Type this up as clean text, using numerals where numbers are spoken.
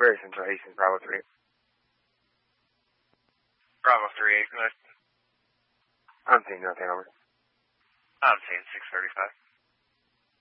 Very Central Hastings, Bravo 3. Bravo 3-8, good. I'm seeing nothing, over. I'm seeing 635.